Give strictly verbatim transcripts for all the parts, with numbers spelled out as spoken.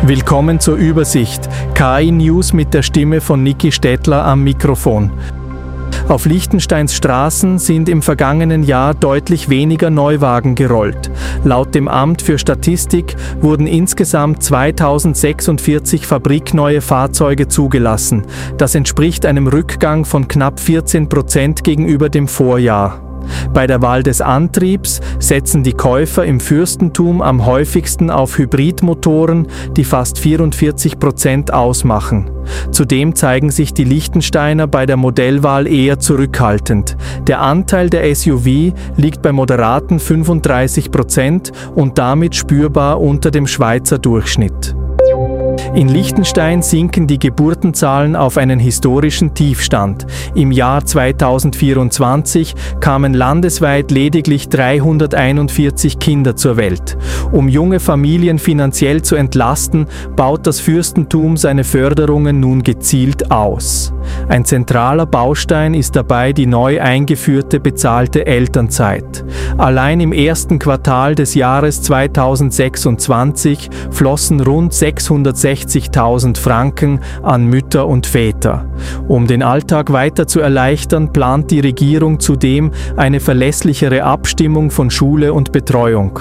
Willkommen zur Übersicht. K I-News mit der Stimme von Niki Stettler am Mikrofon. Auf Liechtensteins Straßen sind im vergangenen Jahr deutlich weniger Neuwagen gerollt. Laut dem Amt für Statistik wurden insgesamt zweitausendsechsundvierzig fabrikneue Fahrzeuge zugelassen. Das entspricht einem Rückgang von knapp vierzehn Prozent gegenüber dem Vorjahr. Bei der Wahl des Antriebs setzen die Käufer im Fürstentum am häufigsten auf Hybridmotoren, die fast vierundvierzig Prozent ausmachen. Zudem zeigen sich die Liechtensteiner bei der Modellwahl eher zurückhaltend. Der Anteil der S U V liegt bei moderaten fünfunddreißig Prozent und damit spürbar unter dem Schweizer Durchschnitt. In Liechtenstein sinken die Geburtenzahlen auf einen historischen Tiefstand. Im Jahr zweitausendvierundzwanzig kamen landesweit lediglich dreihunderteinundvierzig Kinder zur Welt. Um junge Familien finanziell zu entlasten, baut das Fürstentum seine Förderungen nun gezielt aus. Ein zentraler Baustein ist dabei die neu eingeführte bezahlte Elternzeit. Allein im ersten Quartal des Jahres zweitausendsechsundzwanzig flossen rund sechshundertsechzigtausend Franken an Mütter und Väter. Um den Alltag weiter zu erleichtern, plant die Regierung zudem eine verlässlichere Abstimmung von Schule und Betreuung.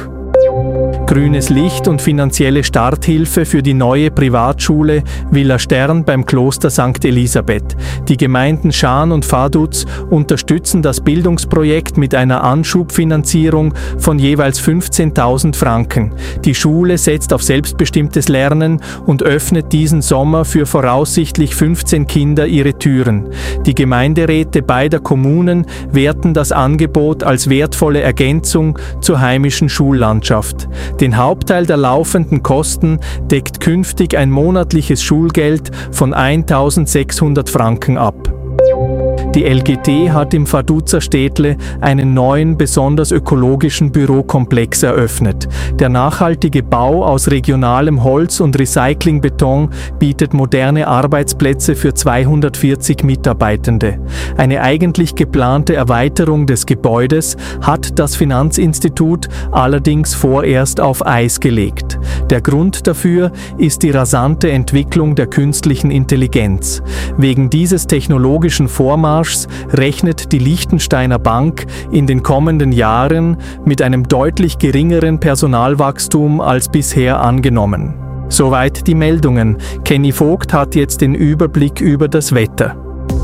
Grünes Licht und finanzielle Starthilfe für die neue Privatschule Villa Stern beim Kloster Sankt Elisabeth. Die Gemeinden Schaan und Vaduz unterstützen das Bildungsprojekt mit einer Anschubfinanzierung von jeweils fünfzehntausend Franken. Die Schule setzt auf selbstbestimmtes Lernen und öffnet diesen Sommer für voraussichtlich fünfzehn Kinder ihre Türen. Die Gemeinderäte beider Kommunen werten das Angebot als wertvolle Ergänzung zur heimischen Schullandschaft. Den Hauptteil der laufenden Kosten deckt künftig ein monatliches Schulgeld von eintausendsechshundert Franken ab. Die L G T hat im Vaduzer Städtle einen neuen, besonders ökologischen Bürokomplex eröffnet. Der nachhaltige Bau aus regionalem Holz und Recyclingbeton bietet moderne Arbeitsplätze für zweihundertvierzig Mitarbeitende. Eine eigentlich geplante Erweiterung des Gebäudes hat das Finanzinstitut allerdings vorerst auf Eis gelegt. Der Grund dafür ist die rasante Entwicklung der künstlichen Intelligenz. Wegen dieses technologischen Vormarschs rechnet die Liechtensteiner Bank in den kommenden Jahren mit einem deutlich geringeren Personalwachstum als bisher angenommen. Soweit die Meldungen. Kenny Vogt hat jetzt den Überblick über das Wetter.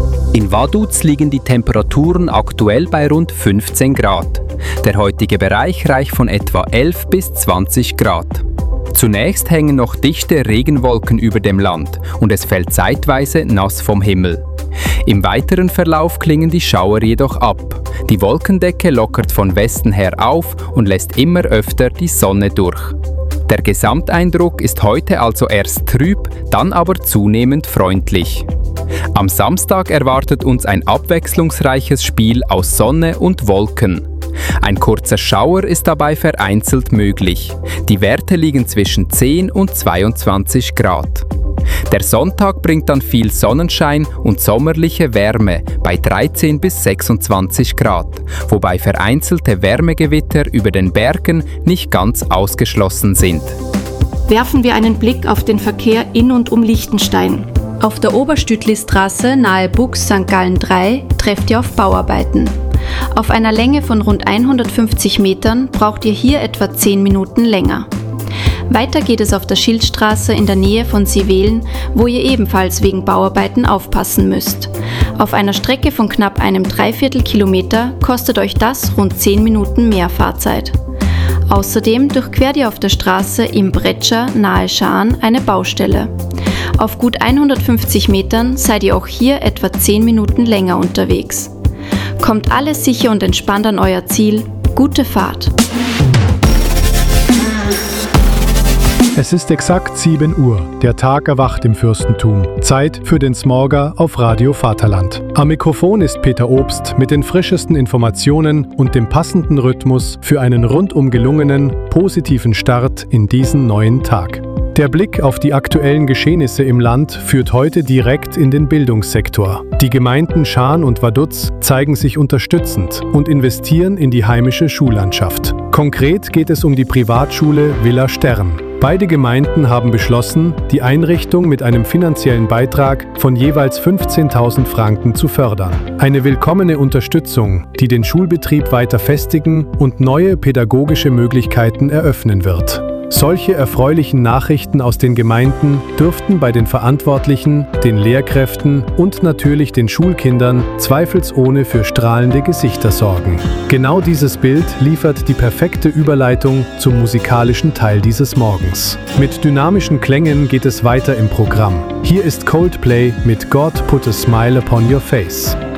In Vaduz liegen die Temperaturen aktuell bei rund fünfzehn Grad. Der heutige Bereich reicht von etwa elf bis zwanzig Grad. Zunächst hängen noch dichte Regenwolken über dem Land und es fällt zeitweise nass vom Himmel. Im weiteren Verlauf klingen die Schauer jedoch ab. Die Wolkendecke lockert von Westen her auf und lässt immer öfter die Sonne durch. Der Gesamteindruck ist heute also erst trüb, dann aber zunehmend freundlich. Am Samstag erwartet uns ein abwechslungsreiches Spiel aus Sonne und Wolken. Ein kurzer Schauer ist dabei vereinzelt möglich. Die Werte liegen zwischen zehn und zweiundzwanzig Grad. Der Sonntag bringt dann viel Sonnenschein und sommerliche Wärme bei dreizehn bis sechsundzwanzig Grad, wobei vereinzelte Wärmegewitter über den Bergen nicht ganz ausgeschlossen sind. Werfen wir einen Blick auf den Verkehr in und um Liechtenstein. Auf der Oberstütli-Straße nahe Bux Sankt Gallen drei trefft ihr auf Bauarbeiten. Auf einer Länge von rund hundertfünfzig Metern braucht ihr hier etwa zehn Minuten länger. Weiter geht es auf der Schildstraße in der Nähe von Sivelen, wo ihr ebenfalls wegen Bauarbeiten aufpassen müsst. Auf einer Strecke von knapp einem Dreiviertelkilometer kostet euch das rund zehn Minuten mehr Fahrzeit. Außerdem durchquert ihr auf der Straße im Bretscher nahe Schaan eine Baustelle. Auf gut hundertfünfzig Metern seid ihr auch hier etwa zehn Minuten länger unterwegs. Kommt alles sicher und entspannt an euer Ziel. Gute Fahrt! Es ist exakt sieben Uhr. Der Tag erwacht im Fürstentum. Zeit für den Smorger auf Radio Vaterland. Am Mikrofon ist Peter Obst mit den frischesten Informationen und dem passenden Rhythmus für einen rundum gelungenen, positiven Start in diesen neuen Tag. Der Blick auf die aktuellen Geschehnisse im Land führt heute direkt in den Bildungssektor. Die Gemeinden Schaan und Vaduz zeigen sich unterstützend und investieren in die heimische Schullandschaft. Konkret geht es um die Privatschule Villa Stern. Beide Gemeinden haben beschlossen, die Einrichtung mit einem finanziellen Beitrag von jeweils fünfzehntausend Franken zu fördern. Eine willkommene Unterstützung, die den Schulbetrieb weiter festigen und neue pädagogische Möglichkeiten eröffnen wird. Solche erfreulichen Nachrichten aus den Gemeinden dürften bei den Verantwortlichen, den Lehrkräften und natürlich den Schulkindern zweifelsohne für strahlende Gesichter sorgen. Genau dieses Bild liefert die perfekte Überleitung zum musikalischen Teil dieses Morgens. Mit dynamischen Klängen geht es weiter im Programm. Hier ist Coldplay mit God Put a Smile Upon Your Face.